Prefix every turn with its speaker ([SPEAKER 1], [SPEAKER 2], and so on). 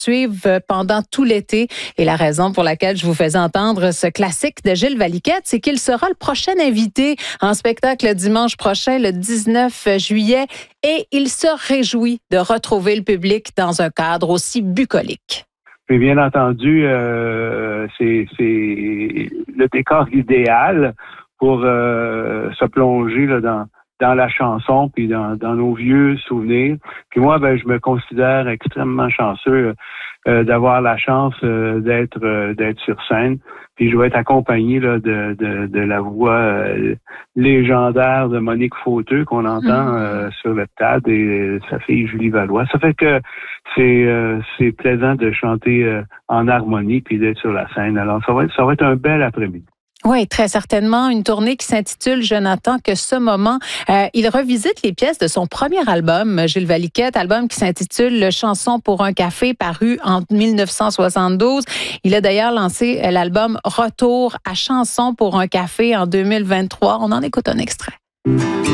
[SPEAKER 1] suivre pendant tout l'été. Et la raison pour laquelle je vous faisais entendre ce classique de Gilles Valiquette, c'est qu'il sera le prochain invité en spectacle dimanche prochain, le 19 juillet. Et il se réjouit de retrouver le public dans un cadre aussi bucolique.
[SPEAKER 2] Mais bien entendu, c'est le décor idéal pour se plonger là, dans la chanson puis dans nos vieux souvenirs. Puis moi, je me considère extrêmement chanceux d'avoir la chance d'être sur scène. Puis je vais être accompagné là, de la voix légendaire de Monique Fauteux qu'on entend sur le TAD et sa fille Julie Valois. Ça fait que c'est plaisant de chanter en harmonie puis d'être sur la scène. Alors ça va être un bel après-midi.
[SPEAKER 1] Oui, très certainement. Une tournée qui s'intitule « Je n'attends que ce moment ». Il revisite les pièces de son premier album, Gilles Valiquette, album qui s'intitule « Chanson pour un café », paru en 1972. Il a d'ailleurs lancé l'album « Retour à Chanson pour un café » en 2023. On en écoute un extrait.